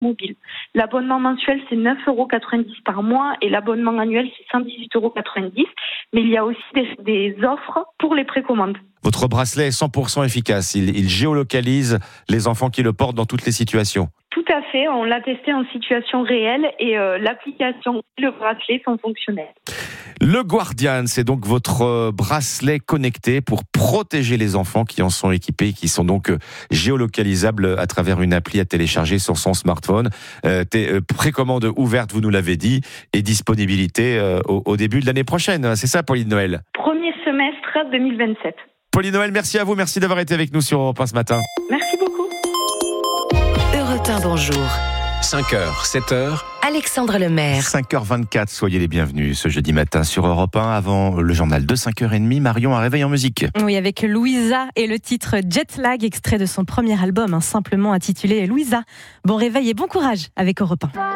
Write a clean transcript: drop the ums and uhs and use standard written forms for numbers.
mobile. L'abonnement mensuel, c'est 9,90 € par mois et l'abonnement annuel, c'est 118,90 €. Mais il y a aussi des offres pour les précommandes. Votre bracelet est 100% efficace. Il géolocalise les enfants qui le portent dans toutes les situations. Tout à fait, on l'a testé en situation réelle et l'application et le bracelet sont fonctionnels. Le Guardian, c'est donc votre bracelet connecté pour protéger les enfants qui en sont équipés, qui sont donc géolocalisables à travers une appli à télécharger sur son smartphone. Précommande ouverte, vous nous l'avez dit, et disponibilité au début de l'année prochaine. C'est ça, Pauline Noël? Premier semestre 2027. Pauline Noël, merci à vous. Merci d'avoir été avec nous sur Europe 1 ce matin. Merci beaucoup. Europe 1, bonjour. 5h, 7h. Alexandre Lemaire. 5h24, soyez les bienvenus ce jeudi matin sur Europe 1 avant le journal de 5h30. Marion, un réveil en musique. Oui, avec Louisa et le titre Jet Lag, extrait de son premier album, simplement intitulé Louisa. Bon réveil et bon courage avec Europe 1.